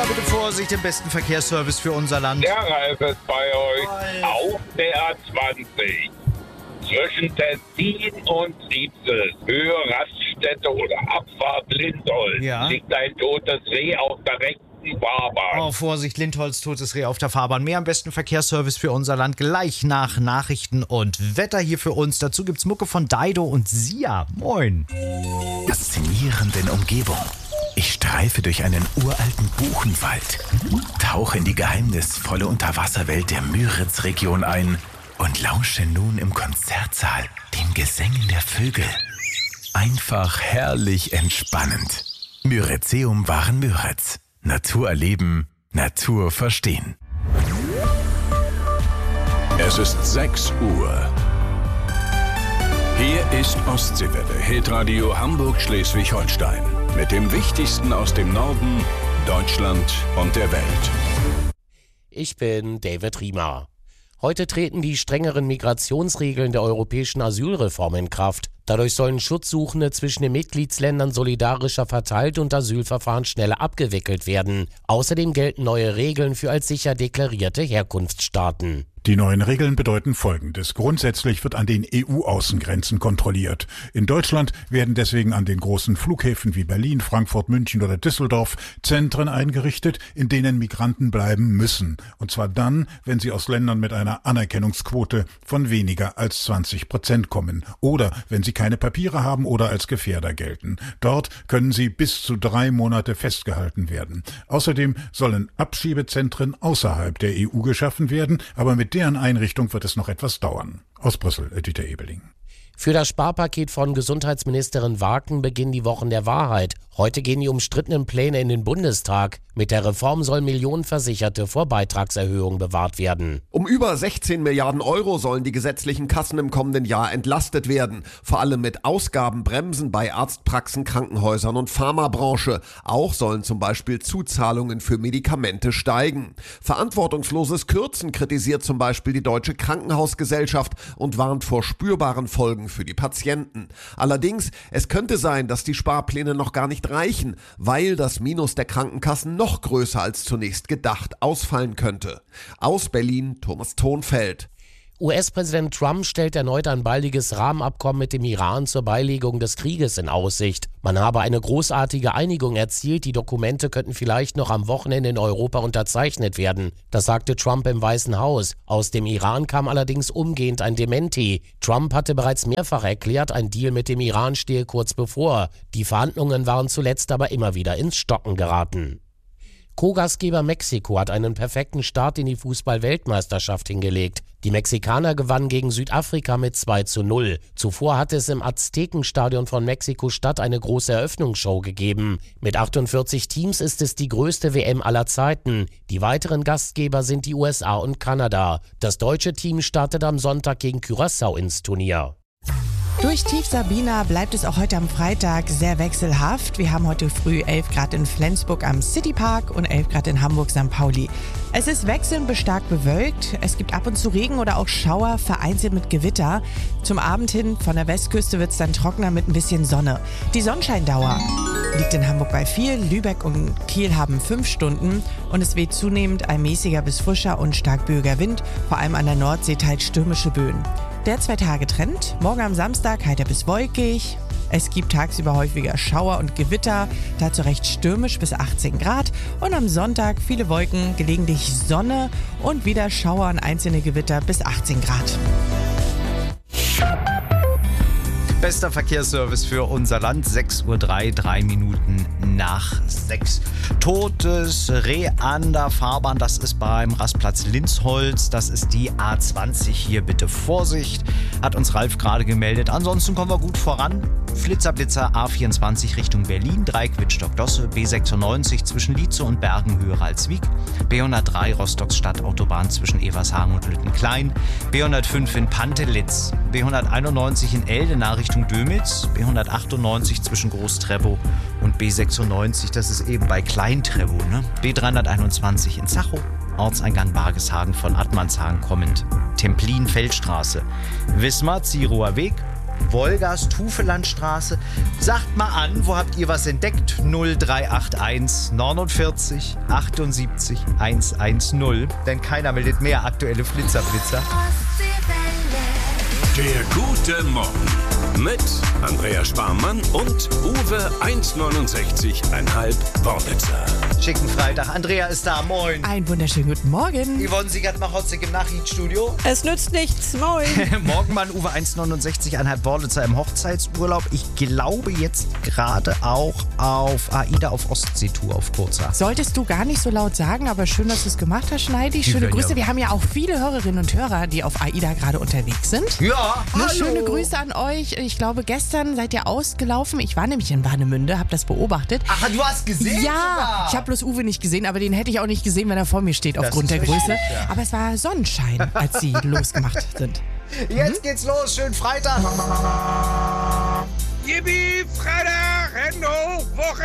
Immer bitte Vorsicht, den besten Verkehrsservice für unser Land. Der Ralf ist bei euch auf der A20. Zwischen Tessin und Triebsel, Höhe Raststätte oder Abfahrt Lindholz, liegt ein totes Reh auf der rechten Fahrbahn. Oh, Vorsicht, Lindholz, totes Reh auf der Fahrbahn. Mehr am besten Verkehrsservice für unser Land gleich nach Nachrichten und Wetter hier für uns. Dazu gibt's Mucke von Dido und Sia. Moin. Faszinierenden Umgebung. Ich streife durch einen uralten Buchenwald, tauche in die geheimnisvolle Unterwasserwelt der Müritz-Region ein und lausche nun im Konzertsaal den Gesängen der Vögel. Einfach herrlich entspannend. Müritzeum waren Müritz. Natur erleben, Natur verstehen. Es ist 6 Uhr. Hier ist Ostseewelle, Hitradio Hamburg-Schleswig-Holstein. Mit dem Wichtigsten aus dem Norden, Deutschland und der Welt. Ich bin David Riemer. Heute treten die strengeren Migrationsregeln der europäischen Asylreform in Kraft. Dadurch sollen Schutzsuchende zwischen den Mitgliedsländern solidarischer verteilt und Asylverfahren schneller abgewickelt werden. Außerdem gelten neue Regeln für als sicher deklarierte Herkunftsstaaten. Die neuen Regeln bedeuten Folgendes. Grundsätzlich wird an den EU-Außengrenzen kontrolliert. In Deutschland werden deswegen an den großen Flughäfen wie Berlin, Frankfurt, München oder Düsseldorf Zentren eingerichtet, in denen Migranten bleiben müssen. Und zwar dann, wenn sie aus Ländern mit einer Anerkennungsquote von weniger als 20% kommen oder wenn sie keine Papiere haben oder als Gefährder gelten. Dort können sie bis zu 3 Monate festgehalten werden. Außerdem sollen Abschiebezentren außerhalb der EU geschaffen werden, aber mit deren Einrichtung wird es noch etwas dauern. Aus Brüssel, Dieter Ebeling. Für das Sparpaket von Gesundheitsministerin Waken beginnen die Wochen der Wahrheit. Heute gehen die umstrittenen Pläne in den Bundestag. Mit der Reform sollen Millionen Versicherte vor Beitragserhöhungen bewahrt werden. Um über 16 Milliarden Euro sollen die gesetzlichen Kassen im kommenden Jahr entlastet werden. Vor allem mit Ausgabenbremsen bei Arztpraxen, Krankenhäusern und Pharmabranche. Auch sollen zum Beispiel Zuzahlungen für Medikamente steigen. Verantwortungsloses Kürzen kritisiert zum Beispiel die Deutsche Krankenhausgesellschaft und warnt vor spürbaren Folgen für die Patienten. Allerdings, es könnte sein, dass die Sparpläne noch gar nicht reichen, weil das Minus der Krankenkassen noch größer als zunächst gedacht ausfallen könnte. Aus Berlin, Thomas Thonfeld. US-Präsident Trump stellt erneut ein baldiges Rahmenabkommen mit dem Iran zur Beilegung des Krieges in Aussicht. Man habe eine großartige Einigung erzielt, die Dokumente könnten vielleicht noch am Wochenende in Europa unterzeichnet werden. Das sagte Trump im Weißen Haus. Aus dem Iran kam allerdings umgehend ein Dementi. Trump hatte bereits mehrfach erklärt, ein Deal mit dem Iran stehe kurz bevor. Die Verhandlungen waren zuletzt aber immer wieder ins Stocken geraten. Co-Gastgeber Mexiko hat einen perfekten Start in die Fußball-Weltmeisterschaft hingelegt. Die Mexikaner gewannen gegen Südafrika mit 2:0. Zuvor hatte es im Aztekenstadion von Mexiko-Stadt eine große Eröffnungsshow gegeben. Mit 48 Teams ist es die größte WM aller Zeiten. Die weiteren Gastgeber sind die USA und Kanada. Das deutsche Team startet am Sonntag gegen Curaçao ins Turnier. Durch Tief Sabina bleibt es auch heute am Freitag sehr wechselhaft. Wir haben heute früh 11 Grad in Flensburg am Citypark und 11 Grad in Hamburg St. Pauli. Es ist wechselnd bis stark bewölkt. Es gibt ab und zu Regen oder auch Schauer, vereinzelt mit Gewitter. Zum Abend hin von der Westküste wird es dann trockener mit ein bisschen Sonne. Die Sonnenscheindauer liegt in Hamburg bei 4, Lübeck und Kiel haben 5 Stunden und es weht zunehmend ein mäßiger bis frischer und stark böiger Wind, vor allem an der Nordsee teils stürmische Böen. Der 2-Tage-Trend, morgen am Samstag heiter bis wolkig. Es gibt tagsüber häufiger Schauer und Gewitter, dazu recht stürmisch bis 18 Grad. Und am Sonntag viele Wolken, gelegentlich Sonne und wieder Schauer und einzelne Gewitter bis 18 Grad. Bester Verkehrsservice für unser Land, 6:03 Uhr, 3 Minuten nach 6. Totes Reh an der Fahrbahn, das ist beim Rastplatz Lindholz, das ist die A20 hier, bitte Vorsicht, hat uns Ralf gerade gemeldet. Ansonsten kommen wir gut voran. Flitzer A24 Richtung Berlin, Dreieck Wittstock-Dosse, B96 zwischen Lietze und Bergenhöhe Ralswiek, B103 Rostocks Stadtautobahn zwischen Evershagen und Lüttenklein, B105 in Pantelitz, B191 in Eldena Richtung Dömitz, B198 zwischen Groß-Treppow und B96, das ist eben bei Klein-Treppow, ne? B321 in Zachow, Ortseingang Bargeshagen von Attmannshagen kommend, Templin-Feldstraße, Wismar-Zierower Weg, Wolgast-Hufelandstraße. Sagt mal an, wo habt ihr was entdeckt? 0381 49 78 110. Denn keiner meldet mehr aktuelle Flitzer-Blitzer. Der gute Morgen mit Andrea Sparmann und Uwe 1,69,5 Worblitzer. Schicken Freitag. Andrea ist da. Moin. Einen wunderschönen guten Morgen. Yvonne Siegert-Machotzig im Nachrichtenstudio. Es nützt nichts. Moin. Morgenmann Uwe 1,69,5 Worblitzer im Hochzeitsurlaub. Ich glaube jetzt gerade auch auf AIDA auf Ostseetour auf Kurzer. Solltest du gar nicht so laut sagen, aber schön, dass du es gemacht hast, Schneidi. Schöne Grüße. Wir haben ja auch viele Hörerinnen und Hörer, die auf AIDA gerade unterwegs sind. Ja, hallo. Schöne Grüße an euch. Ich glaube, gestern seid ihr ausgelaufen. Ich war nämlich in Warnemünde, habe das beobachtet. Ach, du hast gesehen? Ja, sogar. ich habe bloß Uwe nicht gesehen, aber den hätte ich auch nicht gesehen, wenn er vor mir steht, aufgrund der Größe. Ja. Aber es war Sonnenschein, als sie losgemacht sind. Jetzt geht's los. Schönen Freitag. Yippie, Freitag, Hände hoch, Woche